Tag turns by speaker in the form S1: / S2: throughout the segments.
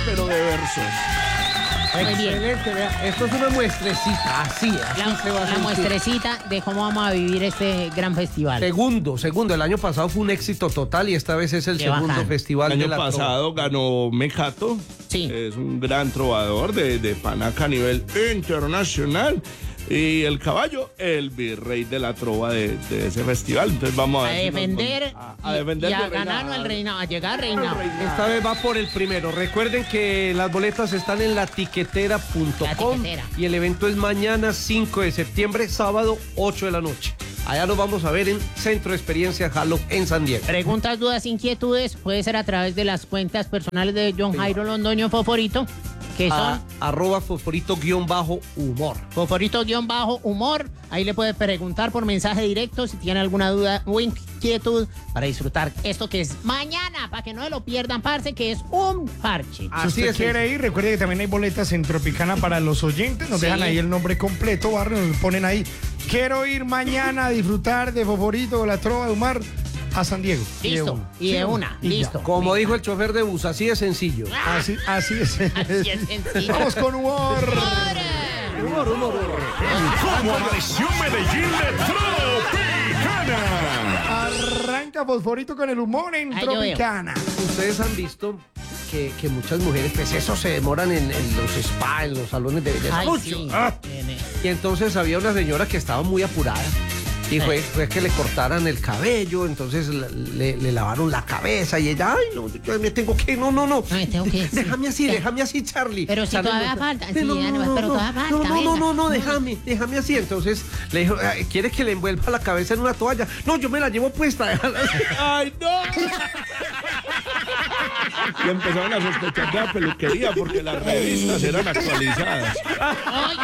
S1: pero de versos.
S2: Excelente, vea, esto es una muestrecita, así se va a
S3: La
S2: sentir.
S3: muestrecita de cómo vamos a vivir este gran festival.
S2: Segundo, el año pasado fue un éxito total y esta vez es el
S3: Qué
S2: segundo
S3: bacán.
S2: festival
S1: El
S2: de
S1: año
S2: la
S1: pasado ganó Mecato.
S3: Sí.
S1: Es un gran trovador de Panaca a nivel internacional. Y el caballo, el virrey de la trova de ese festival. Entonces vamos
S3: A
S1: ver si nos
S3: defender,
S1: a defender
S3: y a
S1: el
S3: ganarnos el reinado, a llegar al reinado.
S2: Esta vez va por el primero. Recuerden que las boletas están en latiquetera.com
S3: La Tiquetera.
S2: y el evento es mañana 5 de septiembre, sábado 8 de la noche. Allá nos vamos a ver en Centro de Experiencia Halo en San Diego.
S3: Preguntas, dudas, inquietudes, puede ser a través de las cuentas personales de John Jairo Londoño Foforito, que son
S2: @ Foforito_humor.
S3: Foforito_humor. Ahí le puede preguntar por mensaje directo si tiene alguna duda o inquietud para disfrutar esto que es mañana, para que no se lo pierdan, parce, que es un parche.
S4: Si
S2: Así
S4: usted
S2: es.
S4: quiere ir, recuerde que también hay boletas en Tropicana para los oyentes. Nos
S3: Sí.
S4: dejan ahí el nombre completo, barrio, nos ponen ahí. Quiero ir mañana a disfrutar de Foforito o la Trova de Humor a San Diego.
S3: Listo, y de una,
S4: y ya.
S3: listo.
S2: Como dijo el chofer de bus, así de sencillo.
S4: Así es.
S3: Así es sencillo.
S4: Vamos con humor.
S2: Humor.
S5: ¿Cómo amaneció Medellín de Tropicana?
S4: Arranca Fosforito con el humor en
S3: Ay, yo veo.
S4: Tropicana.
S2: Ustedes han visto que muchas mujeres, pues eso se demoran en los spa, en los salones de belleza.
S3: Ay,
S2: mucho.
S3: sí.
S2: Y entonces había una señora que estaba muy apurada. Y fue que le cortaran el cabello, entonces le lavaron la cabeza y ella, ay, no, yo me tengo que, no.
S3: No, me tengo que ir, sí.
S2: Déjame así, Charlie.
S3: Pero si
S2: Charlie,
S3: todavía
S2: no,
S3: falta,
S2: no,
S3: sí,
S2: no,
S3: Ana,
S2: no,
S3: pero todavía falta,
S2: no,
S3: venga.
S2: déjame así. Entonces le dijo, ¿quiere que le envuelva la cabeza en una toalla? No, yo me la llevo puesta.
S1: ¡Ay, no! Y empezaron a sospechar de la peluquería porque las revistas eran actualizadas.
S3: Ay.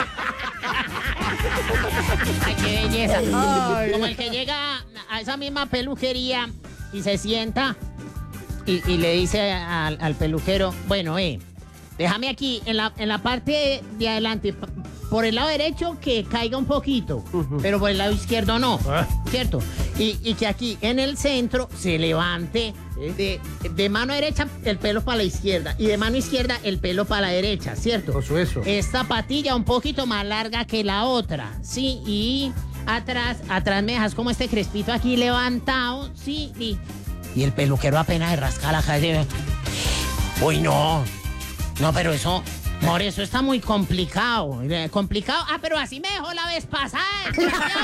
S3: Ay, qué belleza. Como el que llega a esa misma peluquería y se sienta y le dice al peluquero, bueno, déjame aquí en la parte de adelante, por el lado derecho que caiga un poquito, pero por el lado izquierdo no, ¿cierto? Y que aquí en el centro se levante de mano derecha el pelo para la izquierda y de mano izquierda el pelo para la derecha, ¿cierto?
S2: Eso.
S3: Esta patilla un poquito más larga que la otra, ¿sí? Y atrás me dejas como este crespito aquí levantado, ¿sí? Y el peluquero apenas de rascar la cabeza. Uy, no, pero eso... Por eso está muy complicado. Complicado. Pero así me dejó la vez pasada, desgraciado.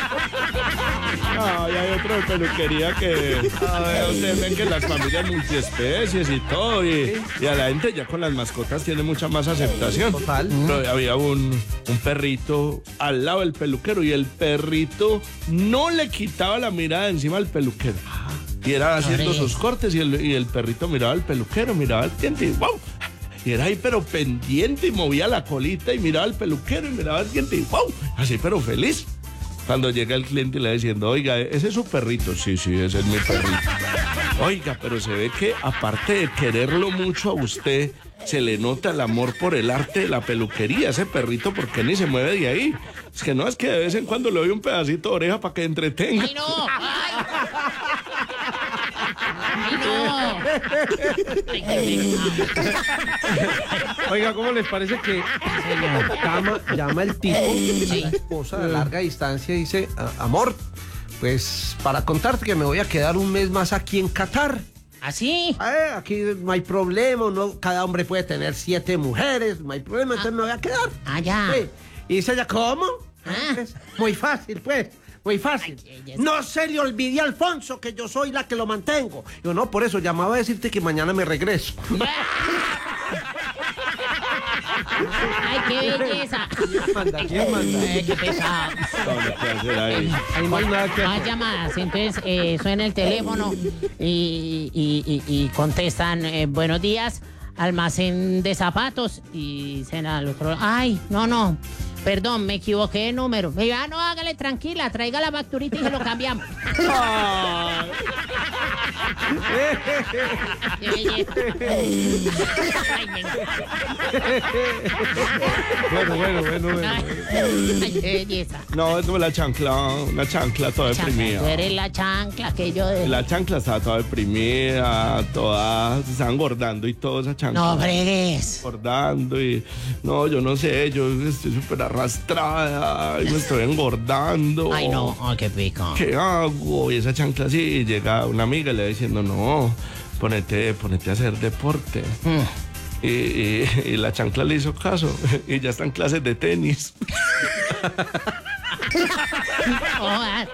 S1: Ay, hay otro de peluquería que ustedes ven que las familias multiespecies y todo, y a la gente ya con las mascotas tiene mucha más aceptación.
S2: Total.
S1: Pero había un perrito al lado del peluquero y el perrito no le quitaba la mirada encima al peluquero. Y era haciendo sus cortes y el perrito miraba al peluquero, miraba al diente y ¡wow! Y era ahí pero pendiente y movía la colita y miraba al peluquero y miraba al diente y ¡wow! Así pero feliz. Cuando llega el cliente y le va diciendo, oiga, ¿ese es su perrito? Sí, ese es mi perrito. Oiga, pero se ve que aparte de quererlo mucho a usted, se le nota el amor por el arte de la peluquería. Ese perrito, ¿por qué ni se mueve de ahí? Es que no, es que de vez en cuando le doy un pedacito de oreja para que entretenga.
S3: ¡Ay, no! ¡Ay, no! ¡Ay, qué pecado!
S2: Oiga, ¿cómo les parece que llama el tipo, la esposa de larga distancia y dice, amor, pues para contarte que me voy a quedar un mes más aquí en Qatar?
S3: ¿Así?
S2: Aquí no hay problema, no, cada hombre puede tener 7 mujeres, no hay problema, entonces me voy a quedar.
S3: Ya.
S2: Sí. Y dice ella, ¿cómo? Pues, muy fácil, pues. Muy fácil. No se le olvide a Alfonso que yo soy la que lo mantengo. Yo no, por eso llamaba a decirte que mañana me regreso.
S3: ¡Ay, qué belleza!
S2: ¿Quién manda?
S3: ¡Qué pesado!
S2: Ahí no hay nada que
S3: Más
S2: hacer.
S3: llamadas, entonces suena el teléfono y contestan, buenos días, almacén de zapatos, y dicen al otro, ay, no, perdón, me equivoqué de número. Me digo, no, hágale tranquila, traiga la facturita y se lo cambiamos. Qué belleza. Ay, me
S2: Bueno.
S3: Ay, qué belleza.
S1: No, es una chancla toda
S3: Chancla,
S1: deprimida.
S3: tú eres la chancla que yo...
S1: La chancla estaba toda deprimida, se estaba engordando y todo esa chancla.
S3: No fregues.
S1: Engordando y no, yo no sé, yo estoy súper arrastrada y me estoy engordando.
S3: Ay, no, ay, qué pico.
S1: ¿Qué hago? Y esa chancla así, y llega una amiga y le va diciendo, no, ponete a hacer deporte. Y la chancla le hizo caso y ya está en clases de tenis.
S3: Joder.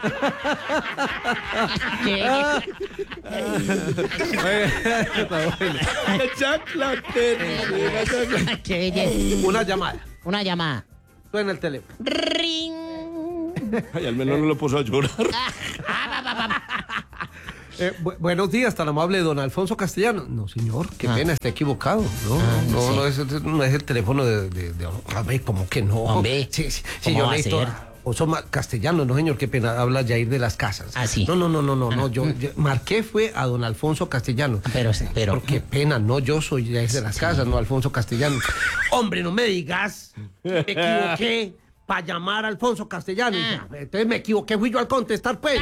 S1: La chancla tenis. La chancla.
S3: Qué belleza.
S2: Una llamada.
S3: Una llamada.
S2: Suena el teléfono.
S3: Ring.
S1: Ay, al menos no lo puso a llorar.
S2: Buenos días, tan amable don Alfonso Castellano. No, señor, qué pena, está equivocado. No,
S3: sí.
S2: no es el teléfono de hombre, ¿cómo que no?
S3: Hombre,
S2: sí,
S3: ¿cómo
S2: yo
S3: va a
S2: necesito
S3: ser?
S2: Alfonso Castellano, no, señor, qué pena, habla Jair de las Casas.
S3: Ah, sí.
S2: No, yo marqué fue a don Alfonso Castellano.
S3: Pero.
S2: Por qué pena, no, yo soy Jair de las Casas, no Alfonso Castellano. Hombre, no me digas, me equivoqué. Para llamar a Alfonso Castellano. Entonces me equivoqué, fui yo al contestar, pues.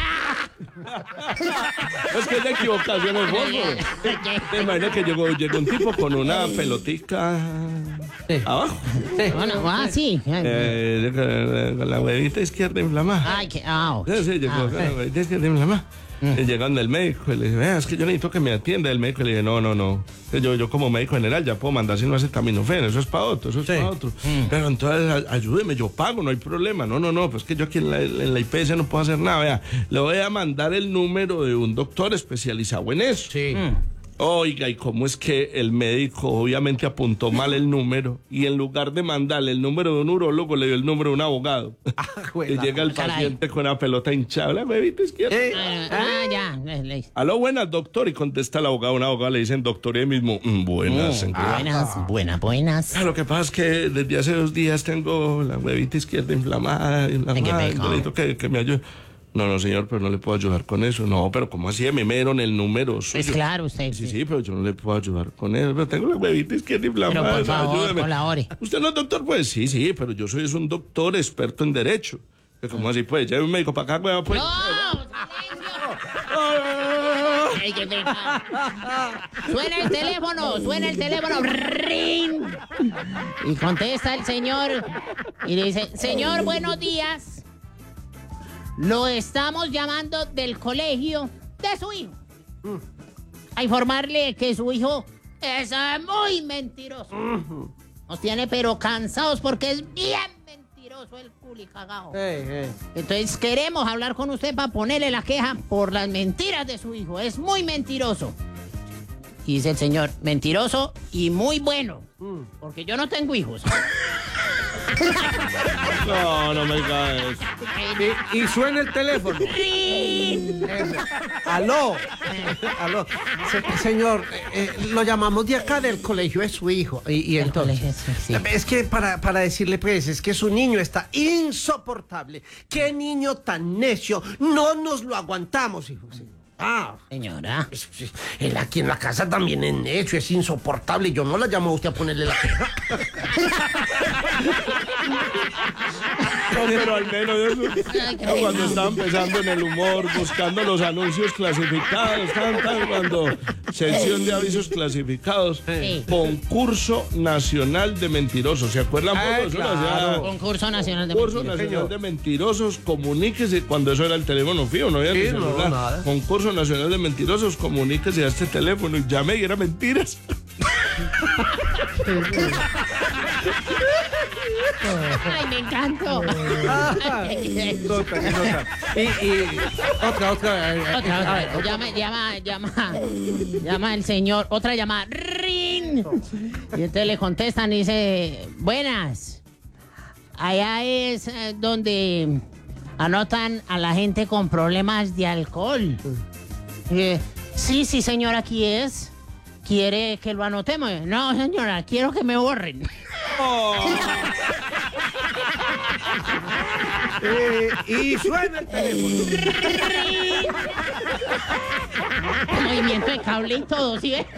S1: Es que es de equivocación el fondo. Te imaginas que llegó un tipo con una pelotica abajo.
S3: Bueno, sí.
S1: Con la huevita izquierda inflamada.
S3: Ay, qué...
S1: Sí, llegó con la huevita izquierda inflamada. Y llegando el médico y le dice, es que yo necesito que me atienda. El médico le dice, no. Yo como médico general ya puedo mandar si no hace acetaminofén, eso es para otro, para otro. Pero entonces ayúdeme, yo pago, no hay problema. No, pues que yo aquí en la IPS no puedo hacer nada. Vea, le voy a mandar el número de un doctor especializado en eso.
S2: Sí.
S1: Oiga, ¿y cómo es que el médico obviamente apuntó mal el número y en lugar de mandarle el número de un urólogo le dio el número de un abogado? Y llega el paciente con la pelota hinchada, la huevita izquierda.
S3: Ya.
S1: Aló, buenas, doctor. Y contesta el abogado. Un abogado le dicen doctor y él mismo, buenas.
S3: Buenas.
S1: Lo que pasa es que desde hace 2 días tengo la huevita izquierda inflamada. Necesito que me ayude. No, señor, pero no le puedo ayudar con eso. No, pero ¿cómo así? Me dieron el número suyo.
S3: Pues claro, usted.
S1: Sí, pero yo no le puedo ayudar con eso. Pero tengo la huevita izquierda inflamada.
S3: Pero por favor,
S1: ayúdeme.
S3: colabore.
S1: ¿Usted no es doctor? Pues sí, pero yo soy un doctor experto en derecho. ¿Cómo así? Pues, ya hay un médico para acá, hueva, pues.
S3: ¡No! Ay, qué pecado. Suena el teléfono. ¡Ring! Y contesta el señor y le dice, señor, buenos días. Lo estamos llamando del colegio de su hijo. A informarle que su hijo es muy mentiroso. Nos tiene pero cansados porque es bien mentiroso el culicagao. Entonces queremos hablar con usted para ponerle la queja por las mentiras de su hijo. Es muy mentiroso. Y dice el señor, mentiroso y muy bueno. Porque yo no tengo hijos.
S1: No me diga eso.
S2: Y suena el teléfono. Aló. Señor, lo llamamos de acá del colegio de su hijo. Y entonces,
S3: colegio, sí.
S2: es que para decirle, pues, es que su niño está insoportable. Qué niño tan necio. No nos lo aguantamos, hijo. Sí.
S3: Señora.
S2: Él aquí en la casa también es necio, es insoportable. Yo no la llamo a usted a ponerle la queja.
S1: No, pero al menos eso. Cuando estaba empezando en el humor, buscando los anuncios clasificados, cuando sección de avisos clasificados,
S3: Sí.
S1: Concurso Nacional de Mentirosos. ¿Se acuerdan?
S2: Claro.
S3: Concurso Nacional de
S1: Concurso
S3: Mentiras.
S1: Nacional de Mentirosos, comuníquese, cuando eso era el teléfono fijo, no había ni
S2: Sí, no,
S1: celular.
S2: nada.
S1: Concurso Nacional de Mentirosos, comuníquese a este teléfono y llame y era mentiras.
S3: Ay, me encantó.
S2: Nota. Y otra.
S3: Llama el señor. Otra llamada. ¡Ring! Y entonces le contestan y dice, buenas. Allá es donde anotan a la gente con problemas de alcohol. Sí, señora, aquí es. ¿Quiere que lo anotemos? No, señora, quiero que me borren.
S2: Y suena el teléfono.
S3: Movimiento de cable y todo, ¿sí ves?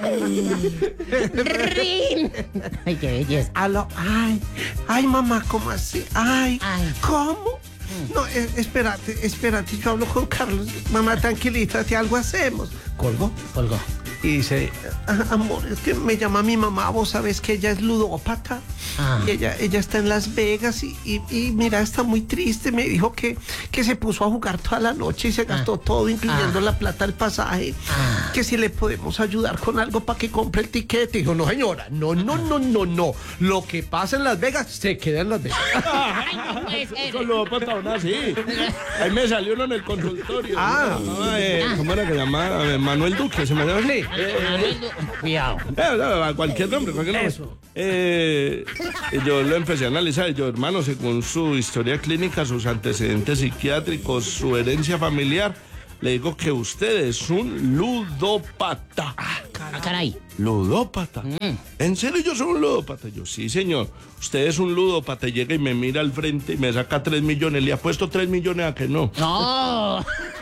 S3: ¡Rin! Ay, qué belleza.
S2: Aló, ay, mamá, ¿cómo así? Ay, ¿cómo? No, espérate, yo hablo con Carlos. Mamá, tranquilízate, algo hacemos. Colgó. Y dice, amor, es que me llama mi mamá, vos sabés que ella es ludópata. Y ella está en Las Vegas y mira, está muy triste. Me dijo que se puso a jugar toda la noche y se gastó todo, incluyendo la plata del pasaje. Que si le podemos ayudar con algo para que compre el tiquete. Dijo, no, señora, no. Lo que pasa en Las Vegas se queda en Las Vegas.
S3: Ay, no puede ser.
S1: Con ludópata aún así. Ahí me salió uno en el consultorio. ¿Cómo era que se llamaba? Manuel Duque, ¿se me llama así?
S3: Cuidado.
S1: Cualquier nombre.
S2: Eso.
S1: Yo lo empecé a analizar. Yo, hermano, según su historia clínica, sus antecedentes psiquiátricos, su herencia familiar, le digo que usted es un ludópata.
S3: Caray.
S1: ¿Ludópata? ¿En serio yo soy un ludópata? Yo, sí, señor. Usted es un ludópata. Llega y me mira al frente y me saca 3 millones. Le apuesto 3 millones a que no.
S3: No.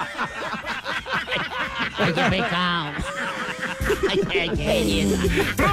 S3: Ay, qué pecado. Ay, qué belleza.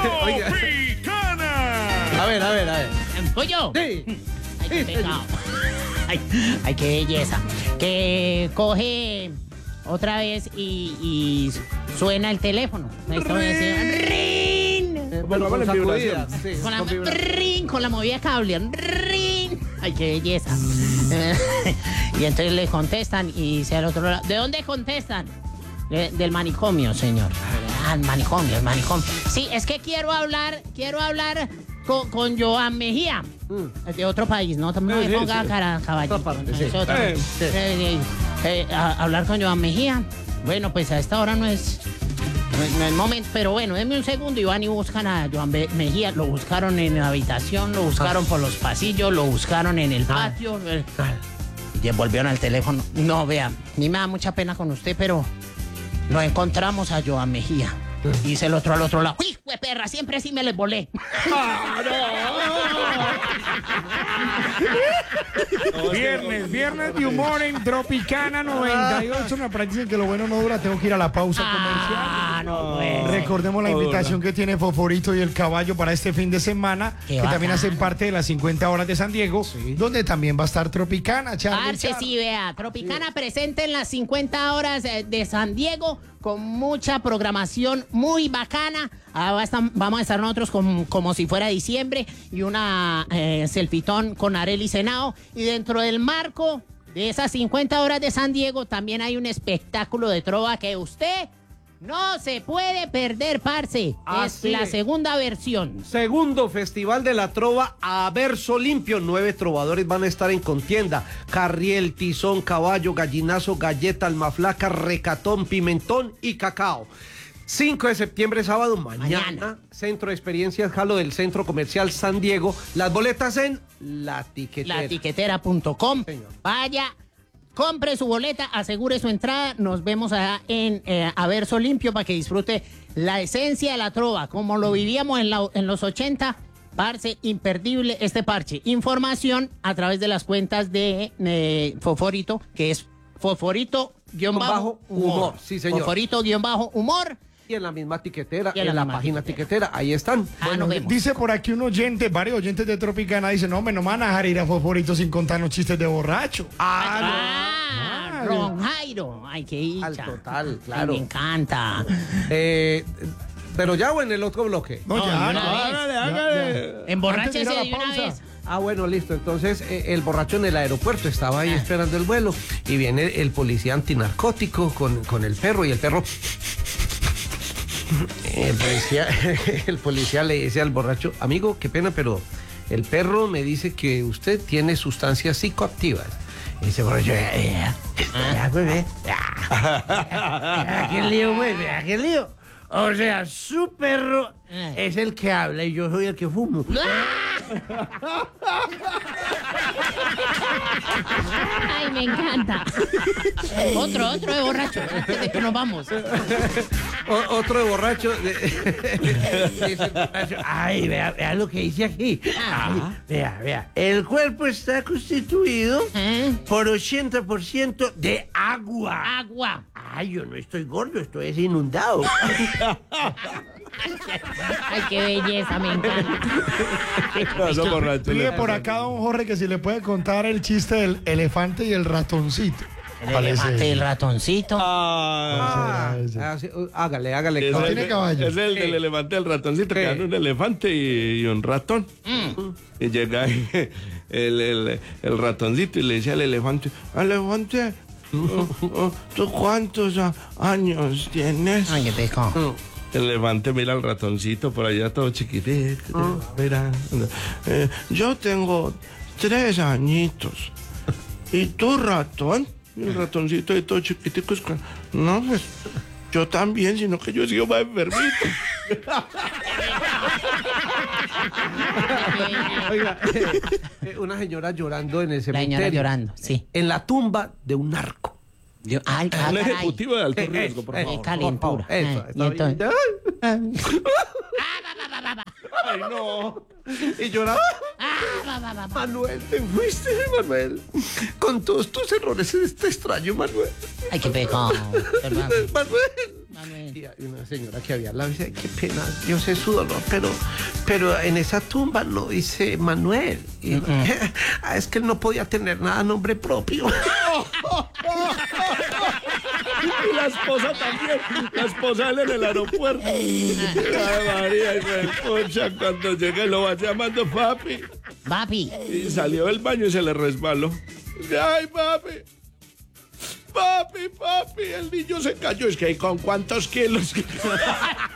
S5: Tropicana.
S2: A ver.
S3: ¿Soy yo?
S2: Sí.
S3: Ay, qué pecado. Ay, qué belleza. Que coge otra vez y suena el teléfono. Esto me decía, ¡rin!
S2: Bueno, con
S1: sacudidas.
S2: sacudidas. Sí,
S3: Con la,
S2: con vibración.
S3: ¡rin! Con la movida cable. ¡Rin! Ay, qué belleza. Y entonces le contestan y dice al otro lado, ¿de dónde contestan? Del manicomio, señor. El manicomio. Sí, es que quiero hablar con Joan Mejía. De otro país, ¿no? No me ponga cara caballito.
S2: Otra parte, sí.
S3: Es otra. Hablar con Joan Mejía. Bueno, pues a esta hora no es momento, pero bueno, denme un segundo y van y buscan a Joan Mejía. Lo buscaron en la habitación, lo buscaron por los pasillos, lo buscaron en el patio. Y volvieron al teléfono. No, vea, a mí me da mucha pena con usted, pero lo encontramos a Joan Mejía. Dice el otro al otro lado. ¡Uy, güey, perra! Siempre sí me les volé.
S4: Viernes de humor en Tropicana 98. Me parece que lo bueno no dura. Tengo que ir a la pausa comercial.
S3: No, pues.
S4: Recordemos la invitación que tiene Fosforito y el Caballo para este fin de semana,
S3: Qué
S4: que también
S3: bacán.
S4: hacen parte de las 50 horas de San Diego, donde también va a estar Tropicana,
S3: Parce, sí, vea. Tropicana presente en las 50 horas de San Diego con mucha programación muy bacana. Vamos a estar nosotros como si fuera diciembre y una selfitón con Arely Senao. Y dentro del marco de esas 50 horas de San Diego también hay un espectáculo de trova que usted no se puede perder, parce.
S2: Así
S3: es la
S2: es.
S3: segunda versión.
S2: Segundo Festival de la Trova a verso limpio. 9 trovadores van a estar en contienda. Carriel, Tizón, Caballo, Gallinazo, Galleta, Almaflaca, Recatón, Pimentón y Cacao. 5 de septiembre, sábado, mañana. Centro de Experiencias Jalo del Centro Comercial San Diego. Las boletas en La Tiquetera.
S3: Latiquetera.com.
S2: Señor.
S3: Vaya, compre su boleta, asegure su entrada. Nos vemos allá en A Verso Limpio para que disfrute la esencia de la trova, como lo vivíamos en los 80. Parce, imperdible este parche. Información a través de las cuentas de Fosforito, que es Fosforito-humor.
S2: Sí, señor.
S3: Fosforito-humor.
S2: Y en la misma tiquetera,
S3: Y en
S2: en
S3: la
S2: la
S3: misma
S2: página
S3: tiquetera.
S2: tiquetera, ahí están.
S3: Nos vemos.
S4: Dice por aquí un oyente, varios oyentes de Tropicana, dicen, no, me no me van a dejar ir a Fosforito sin contarnos chistes de borracho.
S3: Ron Jairo. Ay, qué dicha.
S2: Al total,
S3: Ay,
S2: claro.
S3: me encanta.
S2: Pero ya o en el otro bloque.
S4: No,
S3: No,
S4: ya,
S3: de una
S4: no.
S3: vez.
S1: Hágale.
S3: Emborráchese
S4: Antes de ir a
S3: de
S4: la
S3: una
S4: pausa.
S3: vez.
S2: Ah, bueno, listo. Entonces, el borracho en el aeropuerto estaba ahí esperando el vuelo y viene el policía antinarcótico con el perro y el perro... El policía le dice al borracho, amigo, qué pena, pero el perro me dice que usted tiene sustancias psicoactivas. Y dice, borracho, ¿qué lío, güey? ¿Qué lío? O sea, su perro es el que habla y yo soy el que fumo.
S3: Ay, me encanta. Otro de borracho. Antes de que nos vamos.
S2: Otro de borracho. Dice el borracho, ay, vea lo que dice aquí. Ay, vea. El cuerpo está constituido por 80% de agua.
S3: Agua.
S2: Ay, yo no estoy gordo, estoy inundado.
S3: Ay, qué belleza, me encanta.
S1: Esos borrachos
S4: Pide
S1: le
S4: por
S1: pasan.
S4: acá, don Jorge, que si le puede contar el chiste del elefante y el ratoncito.
S3: El
S4: ¿Cuál es
S3: elefante y
S4: ese?
S3: el ratoncito.
S2: Hágale.
S1: Es
S4: No
S1: el
S4: tiene
S1: de-
S4: caballo.
S1: Es el del elefante y el ratoncito, que dan un elefante y un ratón. Y llega ahí el ratoncito y le dice al elefante, ¿tú cuántos años tienes?
S3: Ay, qué pescado.
S1: El elefante mira al ratoncito por allá todo chiquitito. Mira, yo tengo 3 añitos. ¿Y tú, ratón? Y el ratoncito ahí todo chiquitico. No, pues yo también, sino que yo he sido más enfermito.
S2: Oiga, una señora llorando en el
S3: La
S2: cementerio.
S3: señora llorando, sí.
S2: En la tumba de un narco.
S3: Ay,
S1: Un
S3: caray.
S1: ejecutivo de alto riesgo, por favor.
S3: Calentura.
S2: Eso,
S3: Y entonces,
S1: Ay, no.
S2: Y lloraba. Manuel, te fuiste, Manuel. Con todos tus errores en este extraño, Manuel.
S3: ay, qué pecado.
S2: Manuel.
S3: Manuel.
S2: Y hay una señora que había al lado y dice, qué pena, yo sé su dolor, pero en esa tumba no dice Manuel. Y, es que él no podía tener nada a nombre propio.
S1: Y la esposa también. La esposa de él en el aeropuerto. Ay, María, y me escucha cuando llega y lo va llamando papi.
S3: Papi.
S1: Y salió del baño y se le resbaló. Ay, papi. Papi, el niño se cayó. Es que ¿con cuántos kilos?